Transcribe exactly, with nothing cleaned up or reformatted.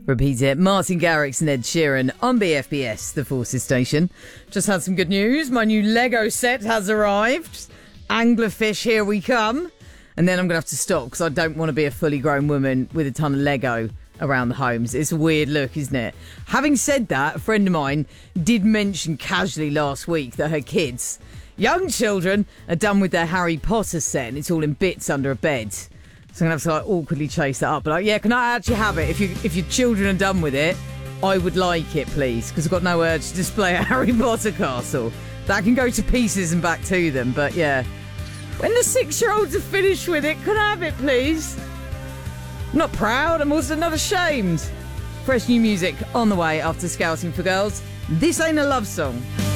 Repeat it. Martin Garrix and Ed Sheeran on B F B S, the Forces Station. Just had some good news. My new Lego set has arrived. Anglerfish, here we come. And then I'm going to have to stop because I don't want to be a fully grown woman with a ton of Lego around the homes. It's a weird look, isn't it? Having said that, a friend of mine did mention casually last week that her kids, young children, are done with their Harry Potter set and it's all in bits under a bed. So I'm going to have to like awkwardly chase that up. But like, yeah, can I actually have it? If you if your children are done with it, I would like it, please, because I've got no urge to display a Harry Potter castle. That can go to pieces and back to them, but yeah. When the six-year-olds are finished with it, can I have it, please? I'm not proud, I'm also not ashamed. Fresh new music on the way after Scouting for Girls. This ain't a love song.